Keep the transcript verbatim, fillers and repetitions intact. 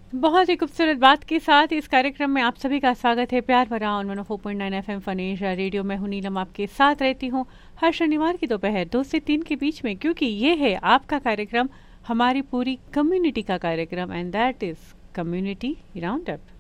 बहुत ही खूबसूरत बात के साथ इस कार्यक्रम में आप सभी का स्वागत है। प्यार भरा on one O four point nine F M Fanesh radio में हूं नीलम, आपके साथ रहती हूं हर शनिवार की दोपहर दो से तीन के बीच में, क्योंकि ये है आपका कार्यक्रम, हमारी पूरी कम्युनिटी का कार्यक्रम, and that is community round up.